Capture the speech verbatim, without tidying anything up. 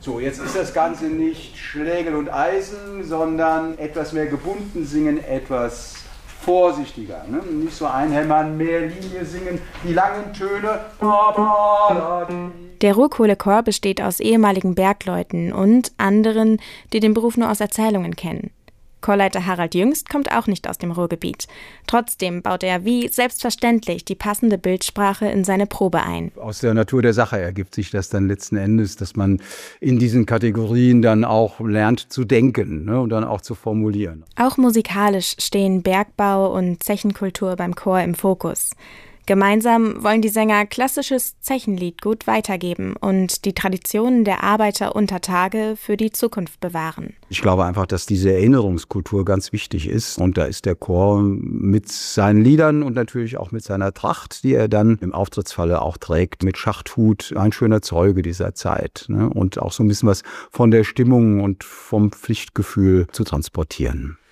So, jetzt ist das Ganze nicht Schlägel und Eisen, sondern etwas mehr gebunden singen, etwas vorsichtiger. Ne? Nicht so einhämmern, mehr Linie singen, die langen Töne. Der Ruhrkohlechor besteht aus ehemaligen Bergleuten und anderen, die den Beruf nur aus Erzählungen kennen. Chorleiter Harald Jüngst kommt auch nicht aus dem Ruhrgebiet. Trotzdem baut er wie selbstverständlich die passende Bildsprache in seine Probe ein. Aus der Natur der Sache ergibt sich das dann letzten Endes, dass man in diesen Kategorien dann auch lernt zu denken, ne, und dann auch zu formulieren. Auch musikalisch stehen Bergbau und Zechenkultur beim Chor im Fokus. Gemeinsam wollen die Sänger klassisches Zechenliedgut weitergeben und die Traditionen der Arbeiter unter Tage für die Zukunft bewahren. Ich glaube einfach, dass diese Erinnerungskultur ganz wichtig ist. Und da ist der Chor mit seinen Liedern und natürlich auch mit seiner Tracht, die er dann im Auftrittsfalle auch trägt, mit Schachthut, ein schöner Zeuge dieser Zeit. Ne? Und auch so ein bisschen was von der Stimmung und vom Pflichtgefühl zu transportieren.